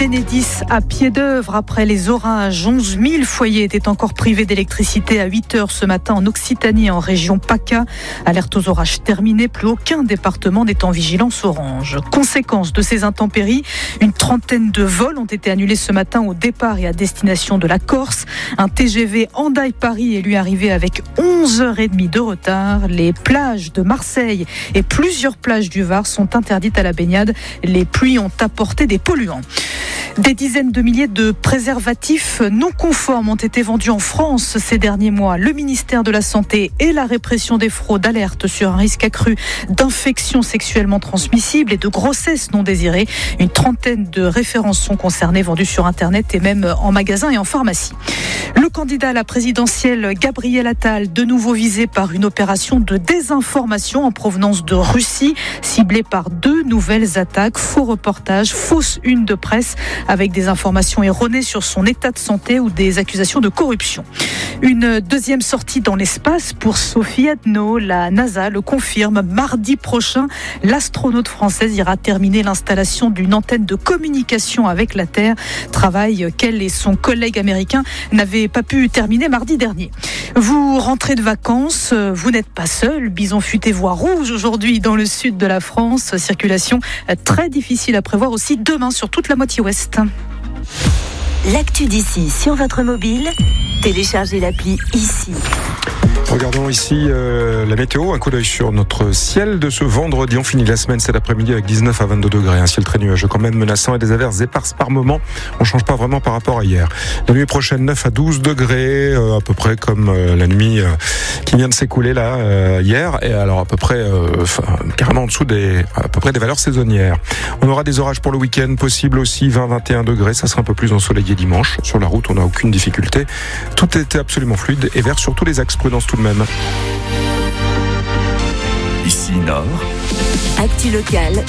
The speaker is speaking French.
Enedis à pied d'œuvre après les orages. 11 000 foyers étaient encore privés d'électricité à 8 heures ce matin en Occitanie, en région PACA. Alerte aux orages terminée, plus aucun département n'est en vigilance orange. Conséquence de ces intempéries, une trentaine de vols ont été annulés ce matin au départ et à destination de la Corse. Un TGV Hendaye-Paris est lui arrivé avec 11h30 de retard. Les plages de Marseille et plusieurs plages du Var sont interdites à la baignade. Les pluies ont apporté des polluants. Des dizaines de milliers de préservatifs non conformes ont été vendus en France ces derniers mois. Le ministère de la Santé et la répression des fraudes alertent sur un risque accru d'infections sexuellement transmissibles et de grossesses non désirées. Une trentaine de références sont concernées, vendues sur Internet et même en magasin et en pharmacie. Le candidat à la présidentielle, Gabriel Attal, de nouveau visé par une opération de désinformation en provenance de Russie, ciblée par 2 nouvelles attaques, faux reportages, fausses unes de presse avec des informations erronées sur son état de santé ou des accusations de corruption. Une deuxième sortie dans l'espace pour Sophie Adno. La NASA le confirme, mardi prochain, l'astronaute française ira terminer l'installation d'une antenne de communication avec la Terre, travail qu'elle et son collègue américain n'avaient pas pu terminer mardi dernier. Vous rentrez de vacances, vous n'êtes pas seul. Bison futé voie rouge aujourd'hui dans le sud de la France. Circulation très difficile à prévoir aussi demain sur toute la moitié ouest. L'actu d'ici sur votre mobile, téléchargez l'appli ici. Regardons ici la météo, un coup d'œil sur notre ciel de ce vendredi. On finit la semaine cet après-midi avec 19 à 22 degrés, un ciel très nuageux quand même menaçant et des averses éparses par moment. On ne change pas vraiment par rapport à hier. La nuit prochaine, 9 à 12 degrés, à peu près comme la nuit qui vient de s'écouler là hier, et alors à peu près carrément en dessous à peu près des valeurs saisonnières. On aura des orages pour le week-end, possible aussi 20-21 degrés, ça sera un peu plus ensoleillé dimanche. Sur la route, on n'a aucune difficulté. Tout était absolument fluide et vert sur tous les axes, prudence tout de même. Ici Nord. Actu locale